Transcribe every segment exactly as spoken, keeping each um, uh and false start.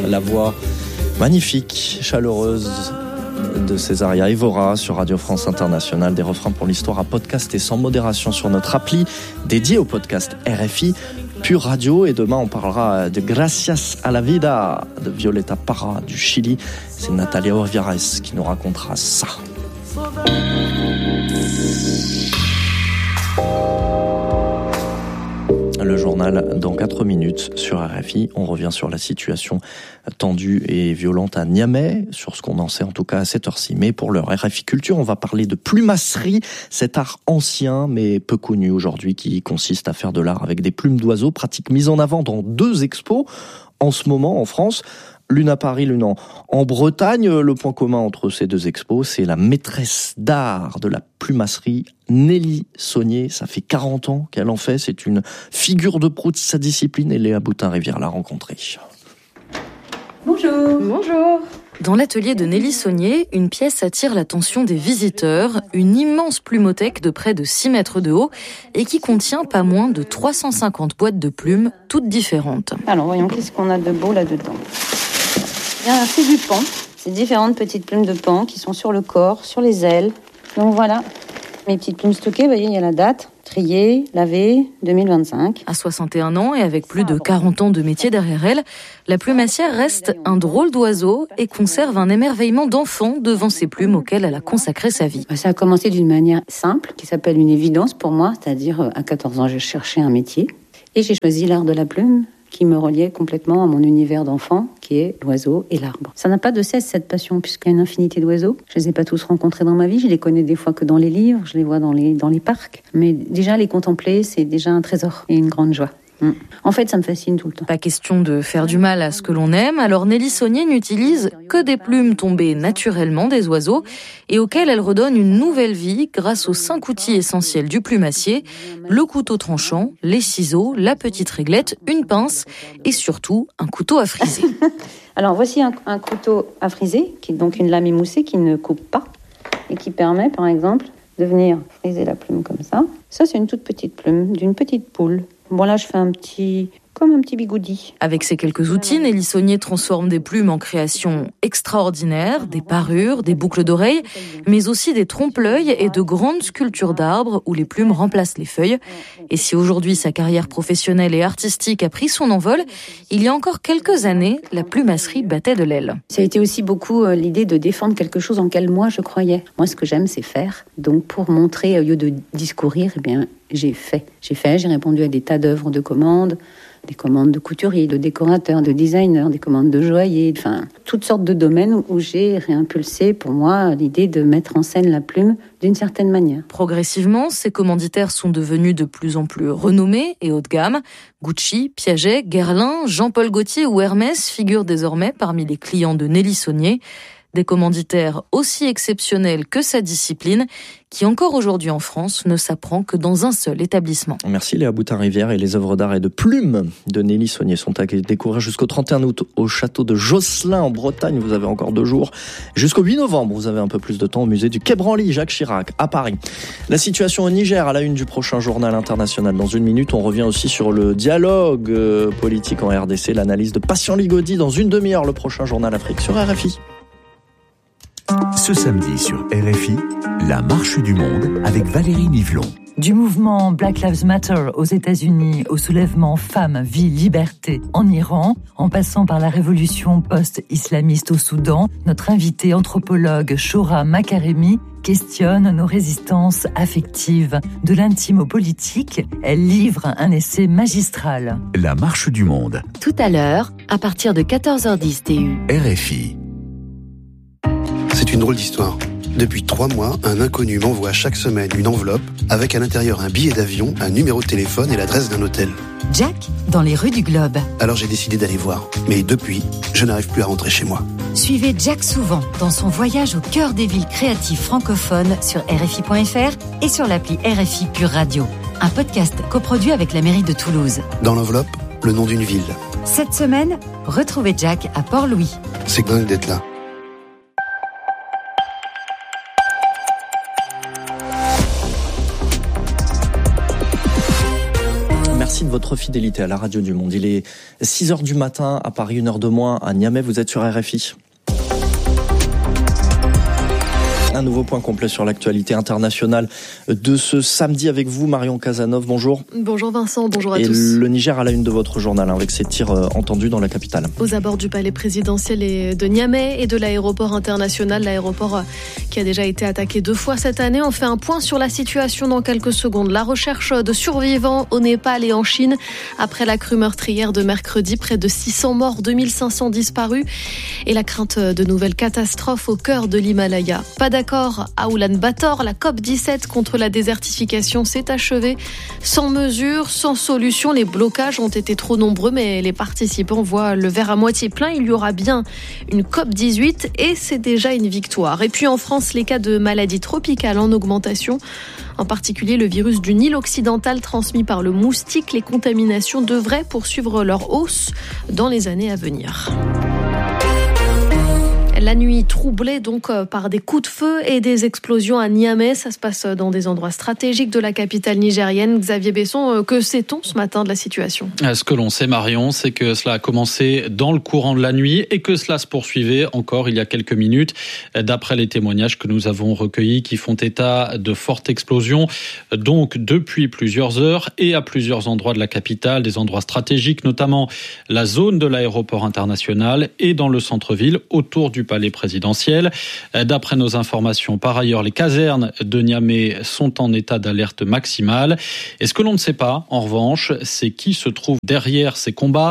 La voix magnifique, chaleureuse de Césaria Évora sur Radio France Internationale. Des refrains pour l'histoire à podcast et sans modération sur notre appli dédiée au podcast R F I Pure Radio. Et demain, on parlera de Gracias a la Vida de Violeta Parra du Chili. C'est Natalia Orviares qui nous racontera ça. Le journal dans quatre minutes sur R F I. On revient sur la situation tendue et violente à Niamey, sur ce qu'on en sait en tout cas à cette heure-ci. Mais pour l'heure, R F I Culture, on va parler de plumasserie, cet art ancien mais peu connu aujourd'hui qui consiste à faire de l'art avec des plumes d'oiseaux, pratique mise en avant dans deux expos en ce moment en France. L'une à Paris, l'une en, en Bretagne. Le point commun entre ces deux expos, c'est la maîtresse d'art de la plumasserie, Nelly Saunier. Ça fait quarante ans qu'elle en fait. C'est une figure de proue de sa discipline et Léa Boutin-Rivière l'a rencontrée. Bonjour. Bonjour. Dans l'atelier de Nelly Saunier, une pièce attire l'attention des visiteurs, une immense plumothèque de près de six mètres de haut et qui contient pas moins de trois cent cinquante boîtes de plumes, toutes différentes. Alors voyons, qu'est-ce qu'on a de beau là-dedans. C'est du pan, c'est différentes petites plumes de pan qui sont sur le corps, sur les ailes. Donc voilà, mes petites plumes stockées, vous voyez, il y a la date, triée, lavée, deux mille vingt-cinq. À soixante et un ans et avec plus de quarante ans de métier derrière elle, la plumassière reste un drôle d'oiseau et conserve un émerveillement d'enfant devant ces plumes auxquelles elle a consacré sa vie. Ça a commencé d'une manière simple, qui s'appelle une évidence pour moi, c'est-à-dire à quatorze ans, j'ai cherché un métier et j'ai choisi l'art de la plume, qui me reliait complètement à mon univers d'enfant, qui est l'oiseau et l'arbre. Ça n'a pas de cesse, cette passion, puisqu'il y a une infinité d'oiseaux. Je les ai pas tous rencontrés dans ma vie, je les connais des fois que dans les livres, je les vois dans les, dans les parcs. Mais déjà, les contempler, c'est déjà un trésor et une grande joie. Mmh. En fait, ça me fascine tout le temps. Pas question de faire du mal à ce que l'on aime, alors Nelly Saunier n'utilise que des plumes tombées naturellement des oiseaux et auxquelles elle redonne une nouvelle vie grâce aux cinq outils essentiels du plumassier, le couteau tranchant, les ciseaux, la petite réglette, une pince et surtout un couteau à friser. Alors voici un, un couteau à friser, qui est donc une lame émoussée qui ne coupe pas et qui permet par exemple de venir friser la plume comme ça. Ça, c'est une toute petite plume d'une petite poule. Bon, là, je fais un petit... comme un petit bigoudi. Avec ces quelques outils, Nelly Saunier transforme des plumes en créations extraordinaires, des parures, des boucles d'oreilles, mais aussi des trompe-l'œil et de grandes sculptures d'arbres où les plumes remplacent les feuilles. Et si aujourd'hui sa carrière professionnelle et artistique a pris son envol, il y a encore quelques années, la plumasserie battait de l'aile. Ça a été aussi beaucoup euh, l'idée de défendre quelque chose en quel moi je croyais. Moi, ce que j'aime, c'est faire. Donc, pour montrer, au lieu de discourir, eh bien, j'ai fait. J'ai fait, j'ai répondu à des tas d'œuvres de commandes, des commandes de couturiers, de décorateurs, de designers, des commandes de joailliers, enfin, toutes sortes de domaines où j'ai réimpulsé pour moi l'idée de mettre en scène la plume d'une certaine manière. Progressivement, ces commanditaires sont devenus de plus en plus renommés et haut de gamme. Gucci, Piaget, Guerlain, Jean-Paul Gaultier ou Hermès figurent désormais parmi les clients de Nelly Saunier. Des commanditaires aussi exceptionnels que sa discipline, qui encore aujourd'hui en France ne s'apprend que dans un seul établissement. Merci Léa Boutin-Rivière. Et les œuvres d'art et de plumes de Nelly Saunier sont à découvrir jusqu'au trente et un août au château de Josselin en Bretagne. Vous avez encore deux jours. Jusqu'au huit novembre, vous avez un peu plus de temps au musée du Quai Branly, Jacques Chirac, à Paris. La situation au Niger, à la une du prochain journal international. Dans une minute, on revient aussi sur le dialogue politique en R D C, l'analyse de Patient Ligodi dans une demi-heure, le prochain journal Afrique sur R F I. Ce samedi sur R F I, la marche du monde avec Valérie Nivelon. Du mouvement Black Lives Matter aux États-Unis au soulèvement Femmes, Vie, Liberté en Iran, en passant par la révolution post-islamiste au Soudan, notre invitée anthropologue Shoura Makaremi questionne nos résistances affectives. De l'intime au politique, elle livre un essai magistral. La marche du monde. Tout à l'heure, à partir de quatorze heures dix T U. R F I. C'est une drôle d'histoire. Depuis trois mois, un inconnu m'envoie chaque semaine une enveloppe avec à l'intérieur un billet d'avion, un numéro de téléphone et l'adresse d'un hôtel. Jack, dans les rues du Globe. Alors j'ai décidé d'aller voir. Mais depuis, je n'arrive plus à rentrer chez moi. Suivez Jack souvent dans son voyage au cœur des villes créatives francophones sur R F I point F R et sur l'appli R F I Pure Radio. Un podcast coproduit avec la mairie de Toulouse. Dans l'enveloppe, le nom d'une ville. Cette semaine, retrouvez Jack à Port-Louis. C'est dingue d'être là. Merci de votre fidélité à la radio du Monde. Il est six heures du matin à Paris, une heure de moins à Niamey. Vous êtes sur R F I. Un nouveau point complet sur l'actualité internationale de ce samedi avec vous, Marion Cazeneuve. Bonjour. Bonjour Vincent, bonjour à et tous. Et le Niger à la une de votre journal, hein, avec ces tirs euh, entendus dans la capitale. Aux abords du palais présidentiel et de Niamey et de l'aéroport international, l'aéroport qui a déjà été attaqué deux fois cette année. On fait un point sur la situation dans quelques secondes. La recherche de survivants au Népal et en Chine après la crue meurtrière de mercredi, près de six cents morts, deux mille cinq cents disparus et la crainte de nouvelles catastrophes au cœur de l'Himalaya. Pas d'accord à Oulan-Bator, la COP dix-sept contre la désertification s'est achevée sans mesure, sans solution. Les blocages ont été trop nombreux, mais les participants voient le verre à moitié plein. Il y aura bien une COP dix-huit et c'est déjà une victoire. Et puis en France, les cas de maladies tropicales en augmentation, en particulier le virus du Nil occidental transmis par le moustique. Les contaminations devraient poursuivre leur hausse dans les années à venir. La nuit troublée donc par des coups de feu et des explosions à Niamey. Ça se passe dans des endroits stratégiques de la capitale nigérienne. Xavier Besson, que sait-on ce matin de la situation ? Ce que l'on sait, Marion, c'est que cela a commencé dans le courant de la nuit et que cela se poursuivait encore il y a quelques minutes. D'après les témoignages que nous avons recueillis qui font état de fortes explosions, donc depuis plusieurs heures et à plusieurs endroits de la capitale, des endroits stratégiques, notamment la zone de l'aéroport international et dans le centre-ville autour du palais présidentiel. D'après nos informations, par ailleurs, les casernes de Niamey sont en état d'alerte maximale. Et ce que l'on ne sait pas, en revanche, c'est qui se trouve derrière ces combats.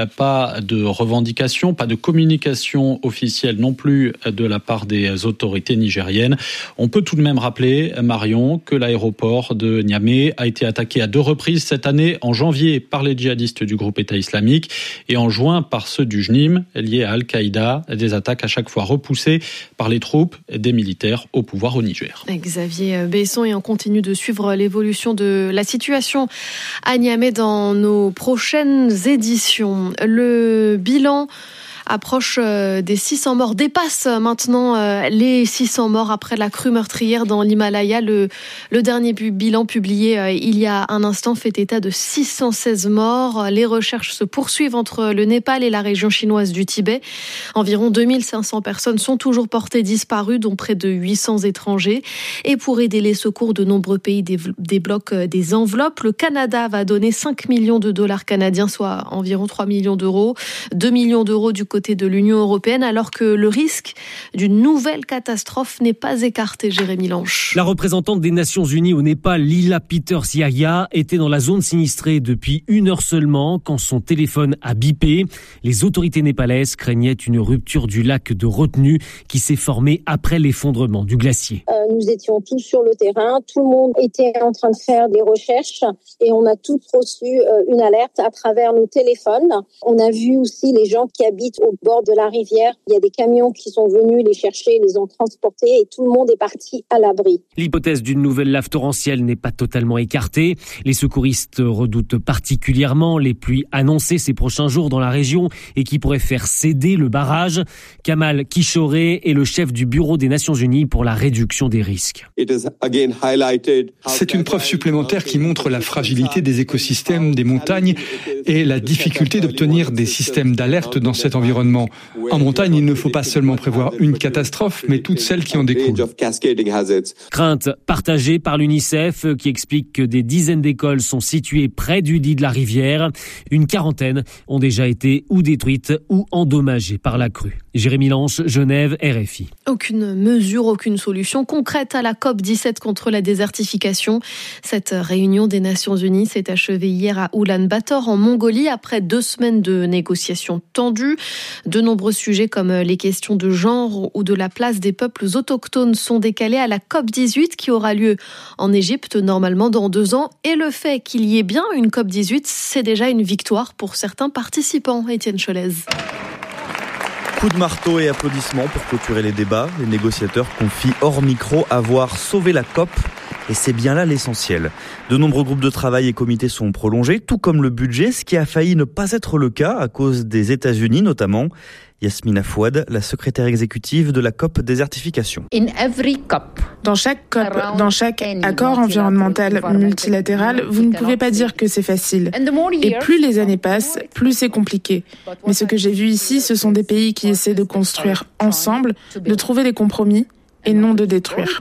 Pas de revendication, pas de communication officielle non plus de la part des autorités nigériennes. On peut tout de même rappeler, Marion, que l'aéroport de Niamey a été attaqué à deux reprises cette année, en janvier par les djihadistes du groupe État islamique et en juin par ceux du J N I M liés à Al-Qaïda, des attaques à chaque fois repoussées par les troupes des militaires au pouvoir au Niger. Xavier Besson, et on continue de suivre l'évolution de la situation à Niamey dans nos prochaines éditions. Le bilan approche des six cents morts, dépasse maintenant les six cents morts après la crue meurtrière dans l'Himalaya. Le, le dernier bilan publié il y a un instant fait état de six cent seize morts. Les recherches se poursuivent entre le Népal et la région chinoise du Tibet. Environ deux mille cinq cents personnes sont toujours portées disparues, dont près de huit cents étrangers. Et pour aider les secours, de nombreux pays débloquent des enveloppes. Le Canada va donner cinq millions de dollars canadiens, soit environ trois millions d'euros. deux millions d'euros du côté de l'Union européenne, alors que le risque d'une nouvelle catastrophe n'est pas écarté, Jérémy Lange. La représentante des Nations Unies au Népal, Lila Peters-Yahya, était dans la zone sinistrée depuis une heure seulement quand son téléphone a bipé. Les autorités népalaises craignaient une rupture du lac de retenue qui s'est formé après l'effondrement du glacier. Euh, nous étions tous sur le terrain, tout le monde était en train de faire des recherches et on a tous reçu euh, une alerte à travers nos téléphones. On a vu aussi les gens qui habitent au bord de la rivière. Il y a des camions qui sont venus les chercher, les ont transportés et tout le monde est parti à l'abri. L'hypothèse d'une nouvelle lave torrentielle n'est pas totalement écartée. Les secouristes redoutent particulièrement les pluies annoncées ces prochains jours dans la région et qui pourraient faire céder le barrage. Kamal Kishore est le chef du Bureau des Nations Unies pour la réduction des risques. C'est une preuve supplémentaire qui montre la fragilité des écosystèmes des montagnes et la difficulté d'obtenir des systèmes d'alerte dans cet environnement. En montagne, il ne faut pas seulement prévoir une catastrophe, mais toutes celles qui en découlent. Crainte partagée par l'UNICEF qui explique que des dizaines d'écoles sont situées près du lit de la rivière. Une quarantaine ont déjà été ou détruites ou endommagées par la crue. Jérémy Lange, Genève, R F I. Aucune mesure, aucune solution concrète à la COP dix-sept contre la désertification. Cette réunion des Nations Unies s'est achevée hier à Oulan-Bator en Mongolie après deux semaines de négociations tendues. De nombreux sujets comme les questions de genre ou de la place des peuples autochtones sont décalés à la COP dix-huit qui aura lieu en Égypte normalement dans deux ans. Et le fait qu'il y ait bien une COP dix-huit, c'est déjà une victoire pour certains participants. Étienne Cholez. Coup de marteau et applaudissements pour clôturer les débats. Les négociateurs confient hors micro avoir sauvé la COP. Et c'est bien là l'essentiel. De nombreux groupes de travail et comités sont prolongés, tout comme le budget, ce qui a failli ne pas être le cas à cause des États-Unis notamment. Yasmina Fouad, la secrétaire exécutive de la C O P Désertification. Dans chaque C O P, dans chaque accord environnemental multilatéral, vous ne pouvez pas dire que c'est facile. Et plus les années passent, plus c'est compliqué. Mais ce que j'ai vu ici, ce sont des pays qui essaient de construire ensemble, de trouver des compromis et non de détruire.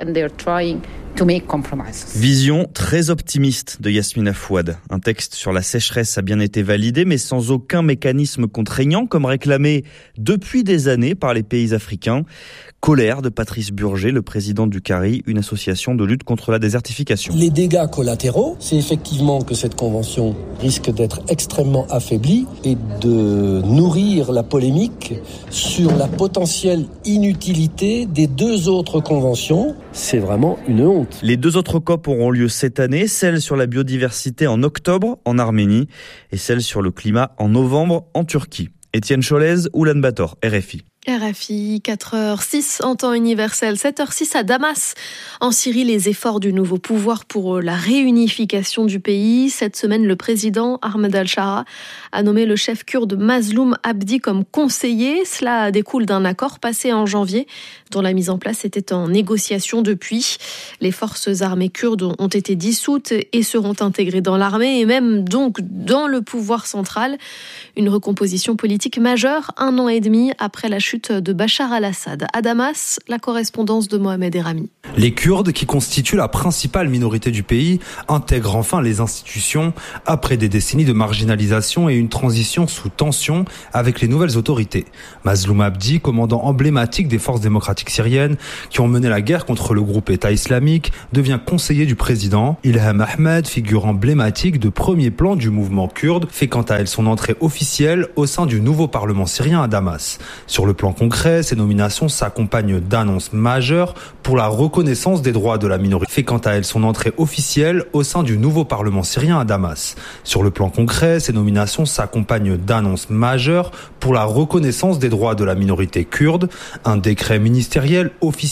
Vision très optimiste de Yasmina Fouad. Un texte sur la sécheresse a bien été validé, mais sans aucun mécanisme contraignant, comme réclamé depuis des années par les pays africains. Colère de Patrice Burger, le président du CARI, une association de lutte contre la désertification. Les dégâts collatéraux, c'est effectivement que cette convention risque d'être extrêmement affaiblie et de nourrir la polémique sur la potentielle inutilité des deux autres conventions. C'est vraiment une honte. Les deux autres C O P auront lieu cette année, celle sur la biodiversité en octobre en Arménie et celle sur le climat en novembre en Turquie. Étienne Cholez, Oulan-Bator, R F I. R F I, quatre heures six en temps universel, sept heures six à Damas. En Syrie, les efforts du nouveau pouvoir pour la réunification du pays. Cette semaine, le président Ahmed al-Shara a nommé le chef kurde Mazloum Abdi comme conseiller. Cela découle d'un accord passé en janvier, dont la mise en place était en négociation depuis. Les forces armées kurdes ont été dissoutes et seront intégrées dans l'armée et même donc dans le pouvoir central. Une recomposition politique majeure, un an et demi après la chute de Bachar al-Assad. À Damas, la correspondance de Mohamed Erami. Les Kurdes, qui constituent la principale minorité du pays, intègrent enfin les institutions après des décennies de marginalisation et une transition sous tension avec les nouvelles autorités. Mazloum Abdi, commandant emblématique des forces démocratiques syriennes qui ont mené la guerre contre le groupe État islamique, devient conseiller du président. Ilham Ahmed, figure emblématique de premier plan du mouvement kurde, fait quant à elle son entrée officielle au sein du nouveau parlement syrien à Damas. Sur le plan concret, ces nominations s'accompagnent d'annonces majeures pour la reconnaissance des droits de la minorité, fait quant à elle son entrée officielle au sein du nouveau parlement syrien à Damas. Sur le plan concret, ces nominations s'accompagnent d'annonces majeures pour la reconnaissance des droits de la minorité kurde, un décret ministériel officiel